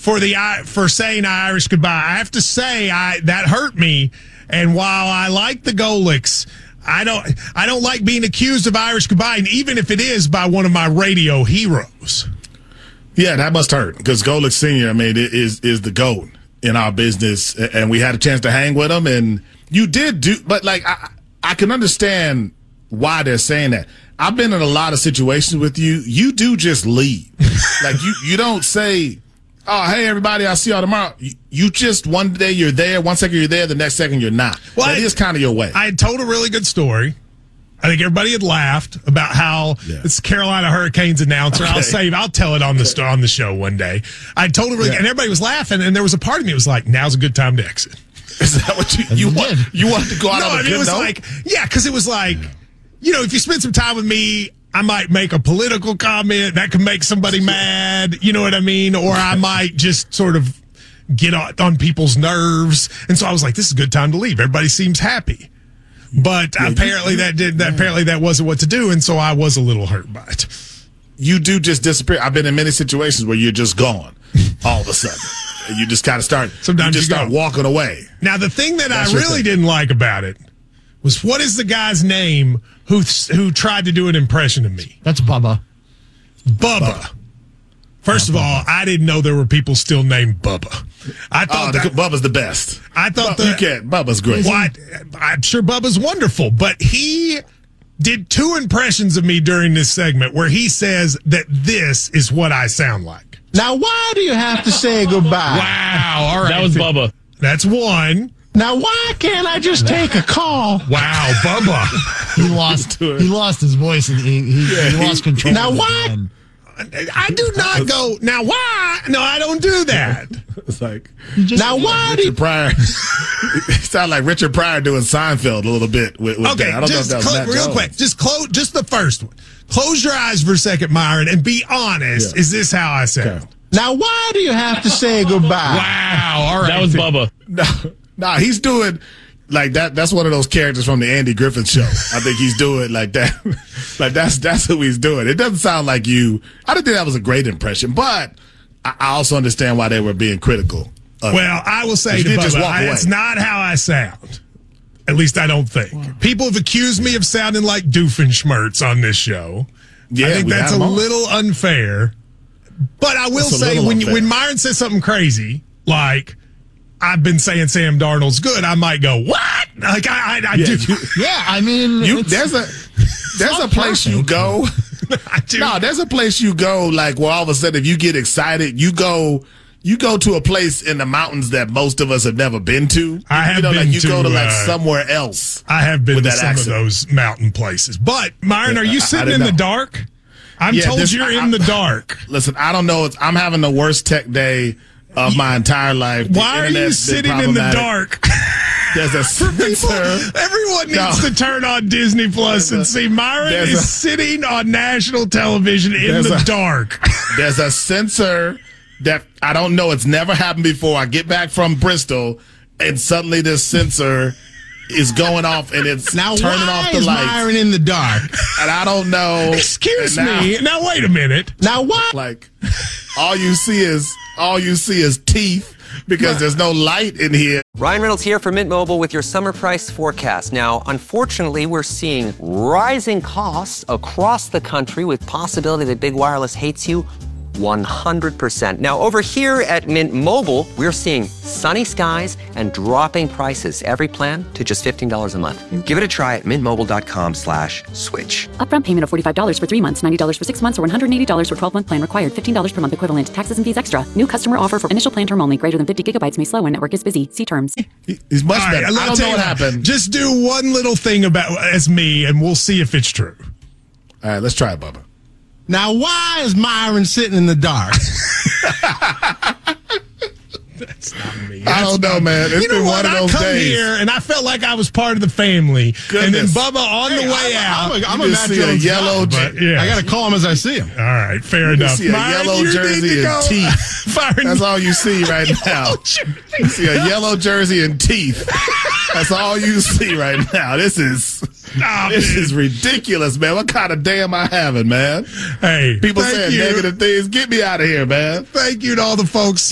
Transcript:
for saying Irish goodbye. I have to say that hurt me. And while I like the Golics, I don't like being accused of Irish goodbye, and even if it is by one of my radio heroes. Yeah, that must hurt because Golic Sr., I mean, is the GOAT in our business, and we had a chance to hang with him, and you did do, but like I can understand why they're saying that. I've been in a lot of situations with you. You do just leave. Like you don't say, "Oh, hey everybody, I'll see y'all tomorrow." You just one day you're there, one second you're there, the next second you're not. Well, that is kind of your way. I had told a really good story. I think everybody had laughed about how it's Carolina Hurricanes announcer. Okay. I'll tell it on the show one day. I told it really, and everybody was laughing, and there was a part of me that was like, "Now's a good time to exit." Is that what you want? You wanted to go out on a good note? Like, yeah, because it was like, if you spend some time with me, I might make a political comment that could make somebody mad. You know what I mean? Or I might just sort of get on people's nerves. And so I was like, this is a good time to leave. Everybody seems happy. But apparently that wasn't what to do, and so I was a little hurt by it. You do just disappear. I've been in many situations where you're just gone all of a sudden. You just kind of start walking away. Now, the thing that I really didn't like about it was, what is the guy's name who tried to do an impression of me? That's Bubba. Bubba. First of all, I didn't know there were people still named Bubba. I thought Bubba's the best. I thought you can't. Bubba's great. Well, I'm sure Bubba's wonderful, but he did 2 impressions of me during this segment where he says that this is what I sound like. Now, why do you have to say goodbye? Wow. All right. That was Bubba. That's one. Now, why can't I just take a call? Wow, Bubba. He lost his voice, and he lost control. Now, why? I do not go, now why? No, I don't do that. It's like, now why Richard Pryor. You sound like Richard Pryor doing Seinfeld a little bit with that. I don't know if that was Matt real Jones. Quick. Just the first one. Close your eyes for a second, Myron, and be honest. Yeah. Is this how I sound? Okay. Now, why do you have to say goodbye? Wow. All right. That was Bubba. No, he's doing like that. That's one of those characters from the Andy Griffith Show. I think he's doing like that. Like that's who he's doing. It doesn't sound like you. I didn't think that was a great impression, but I also understand why they were being critical. I will say to Bubba, it's not how I sound. At least I don't think. Wow. People have accused me of sounding like Doofenshmirtz on this show. Yeah, I think that's a little unfair. But I will say, when Myron says something crazy, like, I've been saying Sam Darnold's good, I might go, what? Like, I do. Yeah, I mean, there's a place you go. I do. No, there's a place you go, like, where all of a sudden, if you get excited, you go to a place in the mountains that most of us have never been to. I have been you go to like somewhere else. I have been to some of those mountain places. But, Myron, are you sitting in the dark? I'm told you're in the dark. Listen, I don't know. I'm having the worst tech day of my entire life. Why are you sitting in the dark? There's a sensor. Everyone needs to turn on Disney Plus and see Myron is sitting on national television in the dark. There's a sensor that I don't know. It's never happened before. I get back from Bristol, and suddenly this sensor is going off, and it's turning off the lights. Now, why is Myron in the dark? And I don't know. Excuse me. Now, wait a minute. Now, what? Like, all you see is teeth because there's no light in here. Ryan Reynolds here for Mint Mobile with your summer price forecast. Now, unfortunately, we're seeing rising costs across the country with possibility that big wireless hates you 100%. Now, over here at Mint Mobile, we're seeing sunny skies and dropping prices. Every plan to just $15 a month. Give it a try at mintmobile.com/switch. Upfront payment of $45 for 3 months, $90 for 6 months, or $180 for 12-month plan required. $15 per month equivalent. Taxes and fees extra. New customer offer for initial plan term only. Greater than 50 gigabytes may slow when network is busy. See terms. He's much better. I don't know what happened. Just do one little thing as me, and we'll see if it's true. All right, let's try it, Bubba. Now, why is Myron sitting in the dark? That's not me. I don't know, man. It's been one of those days. I come here, and I felt like I was part of the family. Goodness. And then Bubba on the way out. I'm a Matt Jones yellow jersey. I got to call him as I see him. All right, fair enough. You see a yellow jersey and teeth. That's all you see right now. You see a yellow jersey and teeth. That's all you see right now. This is ridiculous, man. What kind of day am I having, man? Hey, people saying negative things. Get me out of here, man. Thank you to all the folks